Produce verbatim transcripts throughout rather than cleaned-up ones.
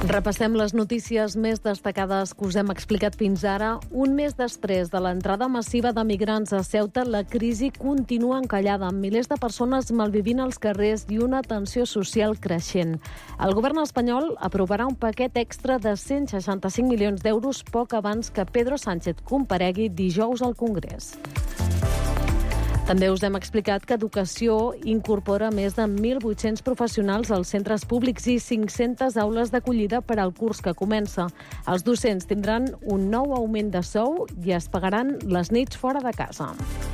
Repassem les notícies més destacades que us hem explicat fins ara. Un mes després de l'entrada massiva de migrants a Ceuta, la crisi continua encallada, amb milers de persones malvivint als carrers i una tensió social creixent. El govern espanyol aprovarà un paquet extra de cent seixanta-cinc milions d'euros poc abans que Pedro Sánchez comparegui dijous al Congrés. També us hem explicat que Educació incorpora més de mil vuit-cents professionals als centres públics i cinc-centes aules d'acollida per al curs que comença. Els docents tindran un nou augment de sou i es pagaran les nits fora de casa.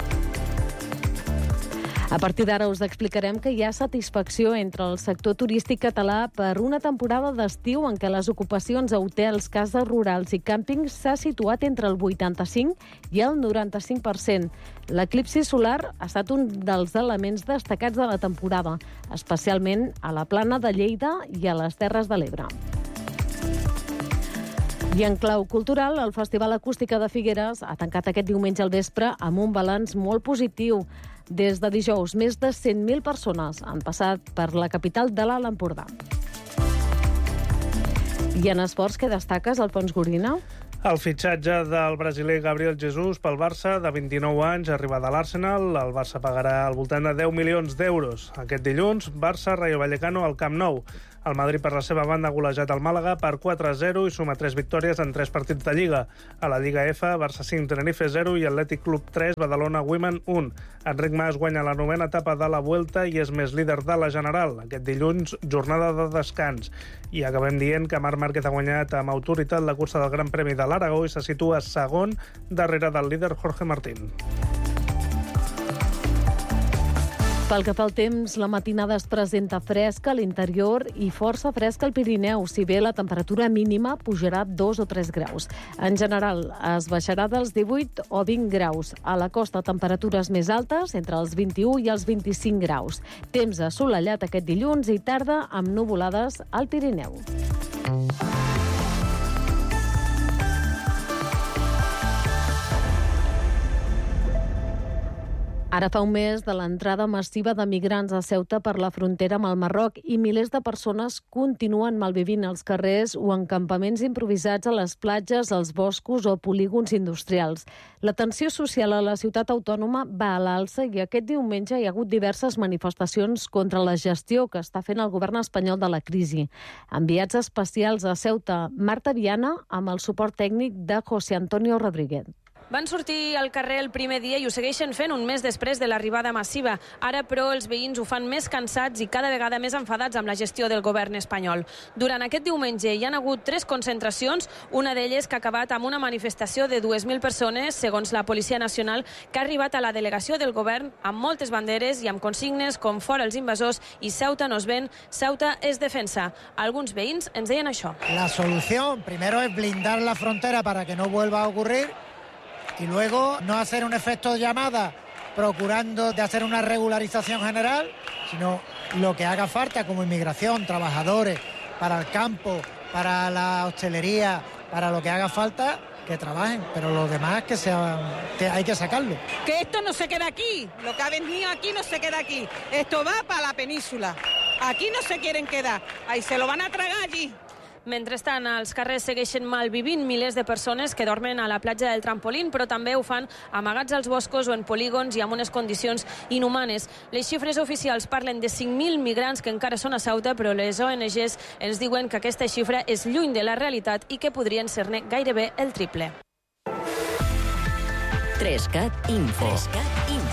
A partir d'ara us explicarem que hi ha satisfacció entre el sector turístic català per una temporada d'estiu en què les ocupacions a hotels, cases rurals i càmpings s'ha situat entre el vuitanta-cinc i el noranta-cinc per cent. L'eclipsi solar ha estat un dels elements destacats de la temporada, especialment a la Plana de Lleida i a les Terres de l'Ebre. I en clau cultural, el Festival Acústica de Figueres ha tancat aquest diumenge al vespre amb un balanç molt positiu. Des de dijous, més de cent mil persones han passat per la capital de l'Alt Empordà. I en esports, què destaques, Alfons Gorina? El fitxatge del brasiler Gabriel Jesus pel Barça, de vint-i-nou anys, arribat a l'Arsenal. El Barça pagarà al voltant de deu milions d'euros. Aquest dilluns, Barça-Rayo Vallecano al Camp Nou. El Madrid, per la seva banda, ha golejat el Màlaga per quatre a zero i suma tres victòries en tres partits de Lliga. A la Lliga F, Barça cinc, Tenerife zero i Atlètic Club tres, Badalona Women un. Enric Mas guanya la novena etapa de la Vuelta i és més líder de la General. Aquest dilluns, jornada de descans. I acabem dient que Marc Márquez ha guanyat amb autoritat la cursa del Gran Premi de l'Aragó i se situa segon darrere del líder Jorge Martín. Pel que fa al temps, la matinada es presenta fresca a l'interior i força fresca al Pirineu, si bé la temperatura mínima pujarà dos o tres graus. En general, es baixarà dels divuit o vint graus. A la costa, temperatures més altes, entre els vint-i-u i els vint-i-cinc graus. Temps assolellat aquest dilluns i tarda amb nuvolades al Pirineu. Ara fa un mes de l'entrada massiva de migrants a Ceuta per la frontera amb el Marroc i milers de persones continuen malvivint als carrers o en campaments improvisats a les platges, als boscos o polígons industrials. La tensió social a la ciutat autònoma va a l'alça i aquest diumenge hi ha hagut diverses manifestacions contra la gestió que està fent el govern espanyol de la crisi. Enviats especials a Ceuta, Marta Viana, amb el suport tècnic de José Antonio Rodríguez. Van sortir al carrer el primer dia i ho segueixen fent un mes després de l'arribada massiva. Ara, però, els veïns ho fan més cansats i cada vegada més enfadats amb la gestió del govern espanyol. Durant aquest diumenge hi han hagut tres concentracions, una d'elles que ha acabat amb una manifestació de dues mil persones, segons la Policia Nacional, que ha arribat a la delegació del govern amb moltes banderes i amb consignes com fora els invasors i Ceuta nos ven, Ceuta es defensa. Alguns veïns ens deien això. La solución, primero, es blindar la frontera para que no vuelva a ocurrir. Y luego no hacer un efecto de llamada procurando de hacer una regularización general, sino lo que haga falta como inmigración, trabajadores, para el campo, para la hostelería, para lo que haga falta, que trabajen, pero lo demás que sean, que hay que sacarlo. Que esto no se queda aquí, lo que ha venido aquí no se queda aquí, esto va para la península, aquí no se quieren quedar, ahí se lo van a tragar allí. Mentrestant, als carrers segueixen malvivint milers de persones que dormen a la platja del Trampolín, però també ho fan amagats als boscos o en polígons i amb unes condicions inhumanes. Les xifres oficials parlen de cinc mil migrants que encara són a Ceuta, però les O N Ges ens diuen que aquesta xifra és lluny de la realitat i que podrien ser-ne gairebé el triple. Trescat Info. Trescat Info.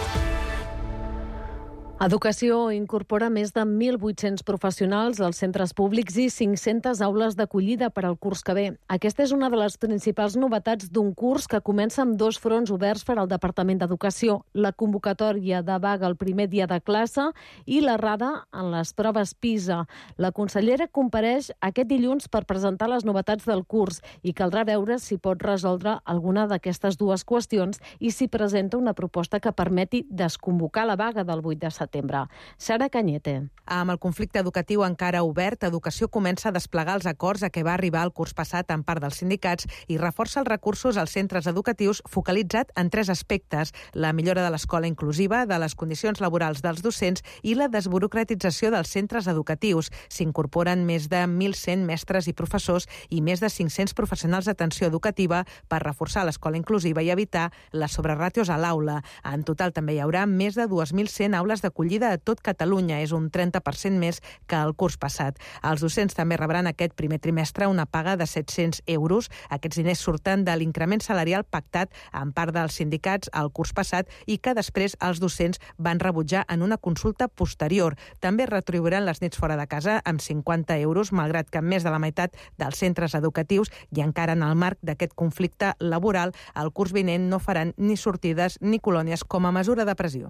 Educació incorpora més de mil vuit-cents professionals als centres públics i cinc-centes aules d'acollida per al curs que ve. Aquesta és una de les principals novetats d'un curs que comença amb dos fronts oberts per al Departament d'Educació, la convocatòria de vaga el primer dia de classe i l'errada en les proves PISA. La consellera compareix aquest dilluns per presentar les novetats del curs i caldrà veure si pot resoldre alguna d'aquestes dues qüestions i si presenta una proposta que permeti desconvocar la vaga del vuit de setembre. setembre. Sara Cañete. Amb el conflicte educatiu encara obert, Educació comença a desplegar els acords a què va arribar el curs passat en part dels sindicats i reforça els recursos als centres educatius focalitzat en tres aspectes: la millora de l'escola inclusiva, de les condicions laborals dels docents i la desburocratització dels centres educatius. S'incorporen més de mil cent mestres i professors i més de cinc-cents professionals d'atenció educativa per reforçar l'escola inclusiva i evitar les sobreràtios a l'aula. En total també hi haurà més de dos mil cent aules d'acollida a tot Catalunya, és un trenta per cent més que el curs passat. Els docents també rebran aquest primer trimestre una paga de set-cents euros. Aquests diners surten de l'increment salarial pactat en part dels sindicats el curs passat i que després els docents van rebutjar en una consulta posterior. També retribuiran les nits fora de casa amb cinquanta euros, malgrat que més de la meitat dels centres educatius i encara en el marc d'aquest conflicte laboral, el curs vinent no faran ni sortides ni colònies com a mesura de pressió.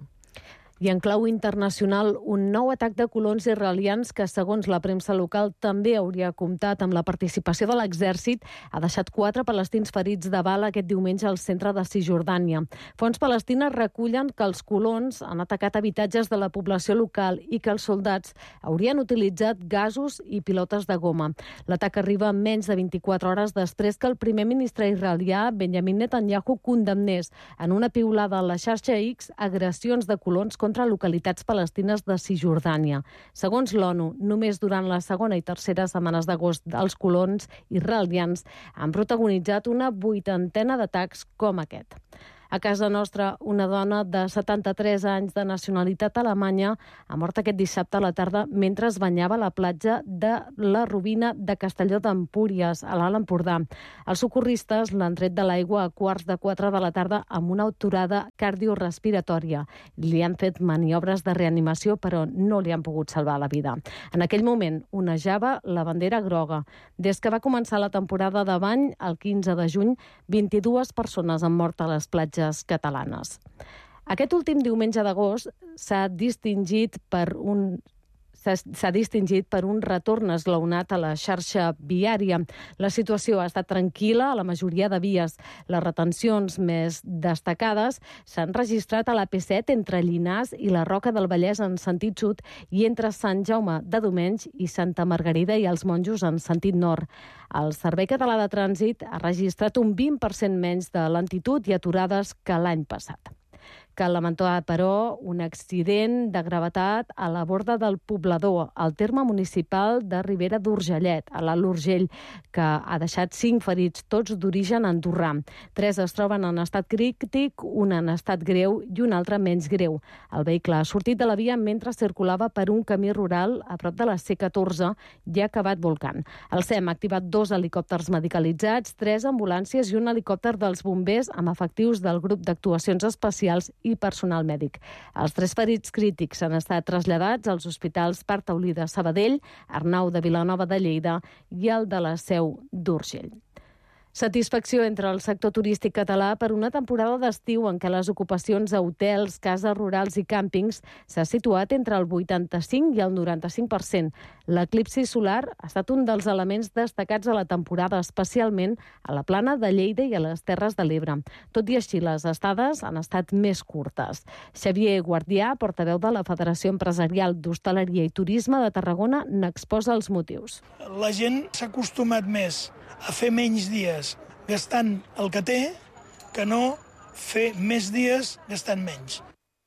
I en clau internacional, un nou atac de colons israelians que, segons la premsa local, també hauria comptat amb la participació de l'exèrcit, ha deixat quatre palestins ferits de bala aquest diumenge al centre de Cisjordània. Fonts palestines recullen que els colons han atacat habitatges de la població local i que els soldats haurien utilitzat gasos i pilotes de goma. L'atac arriba menys de vint-i-quatre hores després que el primer ministre israelià, Benjamin Netanyahu, condemnés en una piulada a la xarxa X agressions de colons contra localitats palestines de Cisjordània. Segons l'ONU, només durant la segona i tercera setmanes d'agost els colons israelians han protagonitzat una vuitantena d'atacs com aquest. A casa nostra, una dona de setanta-tres anys de nacionalitat alemanya ha mort aquest dissabte a la tarda mentre es banyava a la platja de la Robina de Castelló d'Empúries, a l'Alt Empordà. Els socorristes l'han tret de l'aigua a quarts de quatre de la tarda amb una aturada cardiorespiratòria. Li han fet maniobres de reanimació, però no li han pogut salvar la vida. En aquell moment onejava la bandera groga. Des que va començar la temporada de bany, el quinze de juny, vint-i-dues persones han mort a les platges catalanes. Aquest últim diumenge d'agost s'ha distingit per un s'ha distingit per un retorn esglaonat a la xarxa viària. La situació ha estat tranquil·la a la majoria de vies. Les retencions més destacades s'han registrat a la P set entre Llinars i la Roca del Vallès en sentit sud i entre Sant Jaume de Domenys i Santa Margarida i els Monjos en sentit nord. El Servei Català de Trànsit ha registrat un vint per cent menys de lentitud i aturades que l'any passat. Cal lamentar, però, un accident de gravetat a la borda del Poblador, al terme municipal de Ribera d'Urgellet, a l'Alt Urgell, que ha deixat cinc ferits, tots d'origen andorrà. Tres es troben en estat crític, un en estat greu i un altre menys greu. El vehicle ha sortit de la via mentre circulava per un camí rural a prop de la C catorze i ha acabat volcant. El SEM ha activat dos helicòpters medicalitzats, tres ambulàncies i un helicòpter dels bombers amb efectius del grup d'actuacions especials i personal mèdic. Els tres ferits crítics han estat traslladats als hospitals Partaulí de Sabadell, Arnau de Vilanova de Lleida i el de la Seu d'Urgell. Satisfacció entre el sector turístic català per una temporada d'estiu en què les ocupacions a hotels, cases rurals i càmpings s'ha situat entre el vuitanta-cinc i el noranta-cinc per cent. L'eclipsi solar ha estat un dels elements destacats a la temporada, especialment a la Plana de Lleida i a les Terres de l'Ebre. Tot i així, les estades han estat més curtes. Xavier Guardià, portaveu de la Federació Empresarial d'Hostaleria i Turisme de Tarragona, n'exposa els motius. La gent s'ha acostumat més a fer menys dies gastant el que té que no fer més dies gastant menys.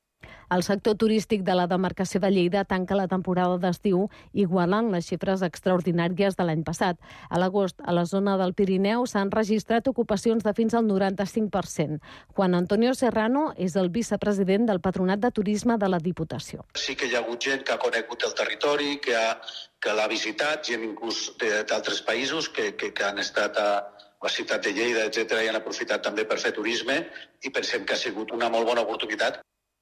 El sector turístic de la demarcació de Lleida tanca la temporada d'estiu igualant les xifres extraordinàries de l'any passat. A l'agost, a la zona del Pirineu s'han registrat ocupacions de fins al noranta-cinc per cent. Juan Antonio Serrano és el vicepresident del Patronat de Turisme de la Diputació. Sí que hi ha hagut gent que ha conegut el territori, que ha que l'ha visitat, gent inclús d'altres països que, que, que han estat a la ciutat de Lleida, etcètera, i han aprofitat també per fer turisme i pensem que ha sigut una molt bona oportunitat.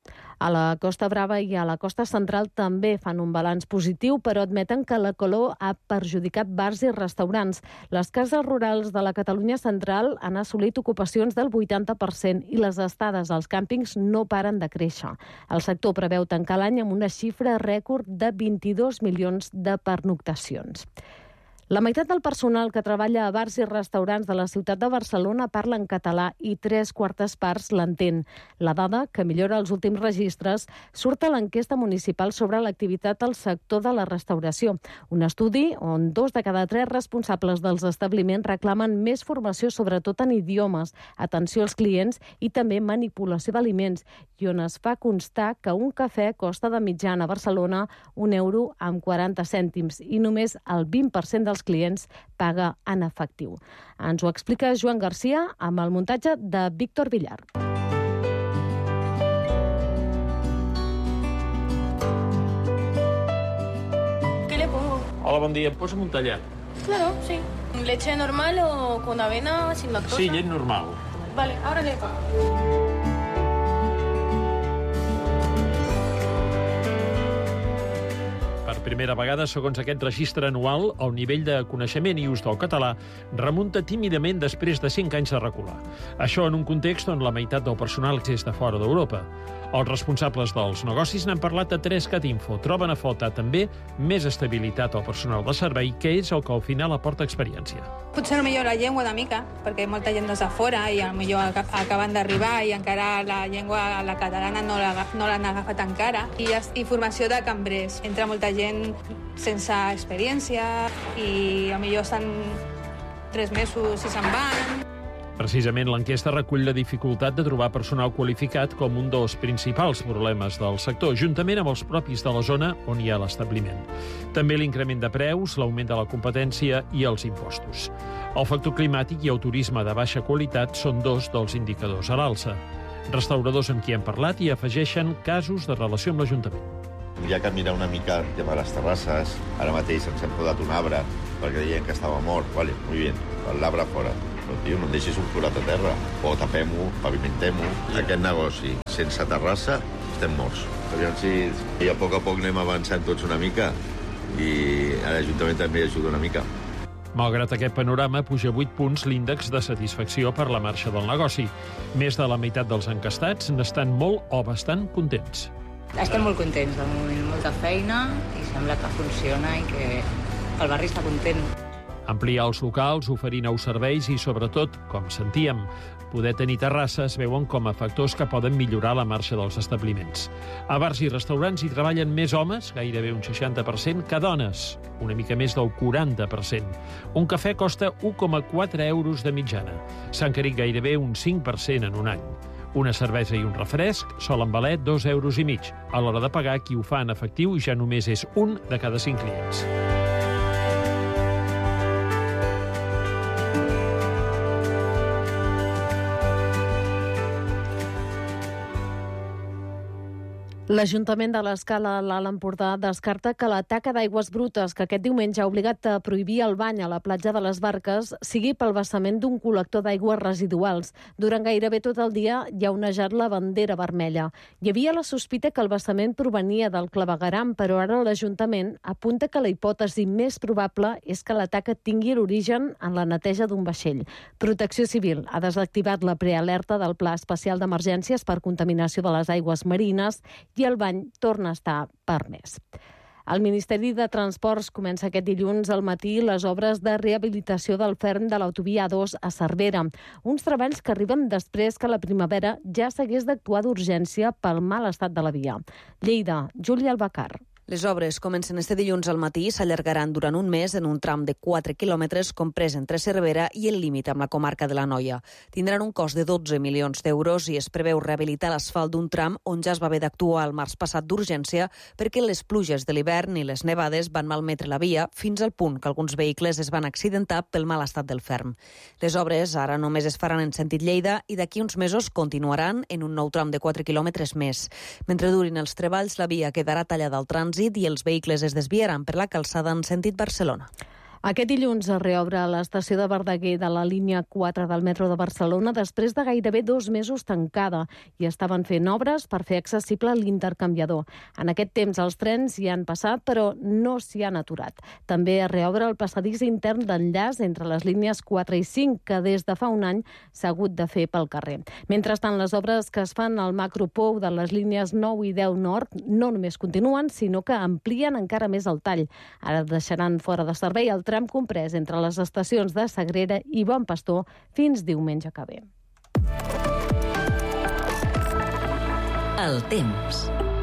A la Costa Brava i a la Costa Central també fan un balanç positiu, però admeten que la calor ha perjudicat bars i restaurants. Les cases rurals de la Catalunya central han assolit ocupacions del vuitanta per cent i les estades als càmpings no paren de créixer. El sector preveu tancar l'any amb una xifra rècord de vint-i-dos milions de pernoctacions. La meitat del personal que treballa a bars i restaurants de la ciutat de Barcelona parla en català i tres quartes parts l'entén. La dada, que millora els últims registres, surt a l'enquesta municipal sobre l'activitat al sector de la restauració. Un estudi on dos de cada tres responsables dels establiments reclamen més formació, sobretot en idiomes, atenció als clients i també manipulació d'aliments, i on es fa constar que un cafè costa de mitjana a Barcelona un euro amb quaranta cèntims i només el vint per cent dels clients paga en efectiu. Ens ho explica Joan Garcia amb el muntatge de Víctor Villar. ¿Qué le pongo? Hola, bon dia. Posa'm un tallat. Claro, sí. ¿Leche normal o con avena, sin lactosa? Sí, llet normal. Vale, ahora le pongo. Per primera vegada, segons aquest registre anual, el nivell de coneixement i ús del català remunta tímidament després de cinc anys de recular. Això en un context on la meitat del personal és de fora d'Europa. Els responsables dels negocis n'han parlat a tres cat info. Troben a faltar també més estabilitat al personal de servei, que és el que al final aporta experiència. Potser millor la llengua una mica, perquè molta gent des de fora i millor acaben d'arribar i encara la llengua, la catalana, no l'han no agafat encara. I, I formació de cambrers. Entra molta gent sense experiència i millor estan tres mesos i se'n van. Precisament l'enquesta recull la dificultat de trobar personal qualificat com un dels principals problemes del sector, juntament amb els propis de la zona on hi ha l'establiment. També l'increment de preus, l'augment de la competència i els impostos. El factor climàtic i el turisme de baixa qualitat són dos dels indicadors a l'alça. Restauradors amb qui hem parlat i afegeixen casos de relació amb l'Ajuntament. Hi ha que mirar una mica el tema de les terrasses. Ara mateix ens hem podat un arbre perquè deien que estava mort. Vale, muy bien, l'arbre fora. Però, tio, no em deixis un forat a terra. O tapem-ho, pavimentem-ho. Aquest negoci, sense terrassa, estem morts. Aviam si a poc a poc anem avançant tots una mica i l'Ajuntament també ajuda una mica. Malgrat aquest panorama, puja vuit punts l'índex de satisfacció per la marxa del negoci. Més de la meitat dels encastats n'estan molt o bastant contents. Estem molt contents, de moment, molta feina i sembla que funciona i que el barri està content. Ampliar els locals, oferir nous serveis i, sobretot, com sentíem, poder tenir terrasses veuen com a factors que poden millorar la marxa dels establiments. A bars i restaurants hi treballen més homes, gairebé un seixanta per cent, que dones, una mica més del quaranta per cent. Un cafè costa un coma quatre euros de mitjana. S'ha encarit gairebé un cinc per cent en un any. Una cervesa i un refresc solen valer dos euros i mig. A l'hora de pagar, qui ho fa en efectiu ja només és un de cada cinc clients. L'Ajuntament de l'Escala, a l'Alt Empordà, descarta que la taca d'aigües brutes que aquest diumenge ha obligat a prohibir el bany a la platja de les Barques sigui pel vessament d'un col·lector d'aigües residuals. Durant gairebé tot el dia hi ha onejat la bandera vermella. Hi havia la sospita que el vessament provenia del clavegueram, però ara l'Ajuntament apunta que la hipòtesi més probable és que la taca tingui l'origen en la neteja d'un vaixell. Protecció Civil ha desactivat la prealerta del Pla Especial d'Emergències per contaminació de les aigües marines i el bany torna a estar permès. El Ministeri de Transports comença aquest dilluns al matí les obres de rehabilitació del ferm de l'autovia A dos a Cervera. Uns treballs que arriben després que la primavera ja s'hagués d'actuar d'urgència pel mal estat de la via. Lleida, Júlia Albacar. Les obres comencen este dilluns al matí i s'allargaran durant un mes en un tram de quatre quilòmetres comprès entre Cervera i el límit amb la comarca de l'Anoia. Tindran un cost de dotze milions d'euros i es preveu rehabilitar l'asfalt d'un tram on ja es va haver d'actuar el març passat d'urgència perquè les pluges de l'hivern i les nevades van malmetre la via fins al punt que alguns vehicles es van accidentar pel mal estat del ferm. Les obres ara només es faran en sentit Lleida i d'aquí uns mesos continuaran en un nou tram de quatre quilòmetres més. Mentre durin els treballs, la via quedarà tallada al trànsit i els vehicles es desviaran per la calçada en sentit Barcelona. Aquest dilluns es reobre l'estació de Verdaguer de la línia quatre del metro de Barcelona després de gairebé dos mesos tancada i estaven fent obres per fer accessible l'intercanviador. En aquest temps els trens hi han passat però no s'hi han aturat. També es reobre el passadís intern d'enllaç entre les línies quatre i cinc que des de fa un any s'ha hagut de fer pel carrer. Mentrestant, les obres que es fan al macropou de les línies nou i deu nord no només continuen, sinó que amplien encara més el tall. Ara deixaran fora de servei el tram comprès entre les estacions de Sagrera i Bon Pastor fins diumenge que ve. El temps.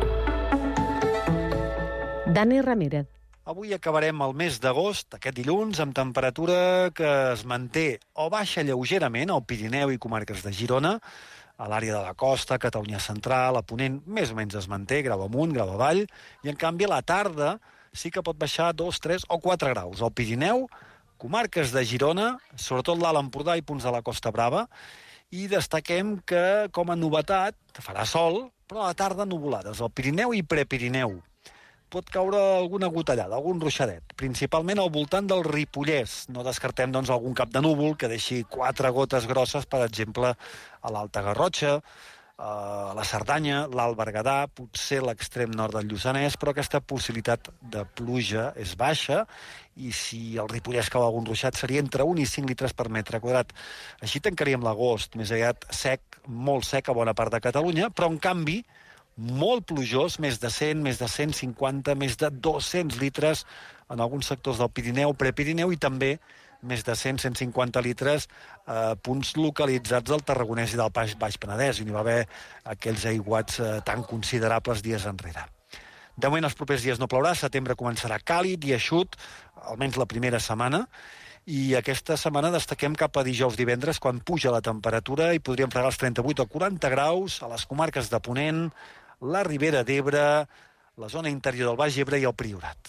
Dani Ramírez. Avui acabarem el mes d'agost, aquest dilluns, amb temperatura que es manté o baixa lleugerament al Pirineu i comarques de Girona, a l'àrea de la costa, Catalunya central, a Ponent, més o menys es manté, grau amunt, grau avall, i en canvi a la tarda sí que pot baixar dos, tres o quatre graus. Al Pirineu, comarques de Girona, sobretot l'Alt Empordà i punts de la Costa Brava, i destaquem que, com a novetat, farà sol, però a la tarda nuvolades, al Pirineu i Prepirineu. Pot caure alguna gotellada, algun ruixadet, principalment al voltant del Ripollès. No descartem, doncs, algun cap de núvol que deixi quatre gotes grosses, per exemple, a l'Alta Garrotxa, a la Cerdanya, l'Alt Berguedà, potser l'extrem nord del Lluçanès, però aquesta possibilitat de pluja és baixa i si al Ripollès cau algun ruixat seria entre un i cinc litres per metre quadrat. Així tancaríem l'agost, més aviat sec, molt sec a bona part de Catalunya, però en canvi molt plujós, més de cent, més de cent cinquanta, més de dos-cents litres en alguns sectors del Pirineu, Prepirineu i també més de cent a cent cinquanta litres a eh, punts localitzats del Tarragonès i del Baix, Baix Penedès, on hi va haver aquells aiguats eh, tan considerables dies enrere. De moment, els propers dies no plourà, setembre començarà càlid i eixut, almenys la primera setmana, i aquesta setmana destaquem cap a dijous divendres, quan puja la temperatura i podríem fregar els trenta-vuit o quaranta graus a les comarques de Ponent, la Ribera d'Ebre, la zona interior del Baix Ebre i el Priorat.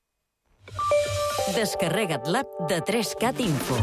Descarrega't l'app de tres cat Info.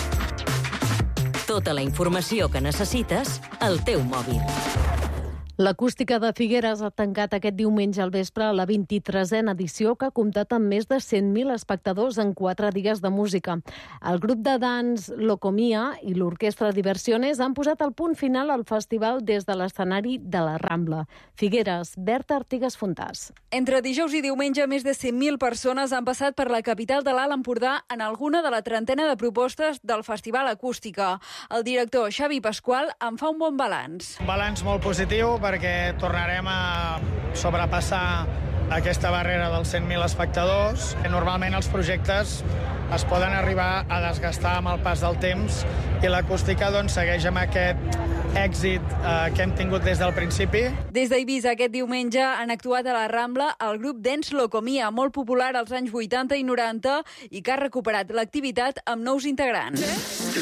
Tota la informació que necessites al teu mòbil. L'Acústica de Figueres ha tancat aquest diumenge al vespre la vint-i-tresena edició, que ha comptat amb més de cent mil espectadors en quatre dies de música. El grup de dans Locomia i l'orquestra Diversiones han posat el punt final al festival des de l'escenari de la Rambla. Figueres, Berta Artigas Fontàs. Entre dijous i diumenge, més de cent mil persones han passat per la capital de l'Alt Empordà en alguna de la trentena de propostes del Festival Acústica. El director Xavi Pasqual en fa un bon balanç. Un balanç molt positiu, perquè tornarem a sobrepassar aquesta barrera dels cent mil espectadors. Normalment els projectes es poden arribar a desgastar amb el pas del temps i l'Acústica doncs, segueix amb aquest èxit eh, que hem tingut des del principi. Des d'Eivissa aquest diumenge han actuat a la Rambla el grup Dance Locomia, molt popular als anys vuitanta i noranta i que ha recuperat l'activitat amb nous integrants.